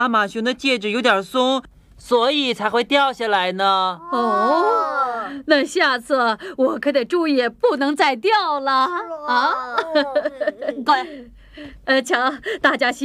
亚马逊的戒指有点松，所以才会掉下来呢。 哦，那下次我可得注意，不能再掉了啊！ 过来， 瞧，大家